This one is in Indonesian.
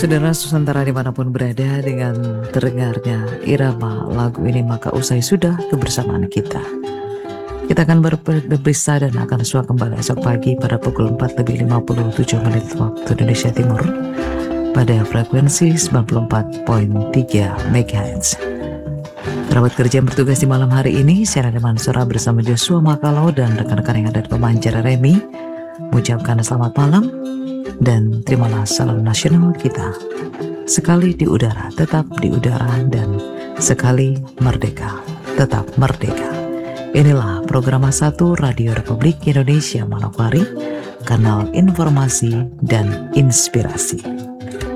Saudara Nusantara dimanapun berada, dengan terdengarnya irama lagu ini maka usai sudah kebersamaan kita. Kita akan berpisah dan akan suah kembali esok pagi pada pukul 4:57 waktu Indonesia Timur pada frekuensi 94.3 MHz. Kerabat kerja yang bertugas di malam hari ini, saya Nada Mansura bersama Joshua Makalo dan rekan-rekan yang ada di pemancar Remi mengucapkan selamat malam dan terimalah salam nasional kita. Sekali di udara, tetap di udara, dan sekali merdeka, tetap merdeka. Inilah program 1 Radio Republik Indonesia Manokwari, kanal informasi dan inspirasi.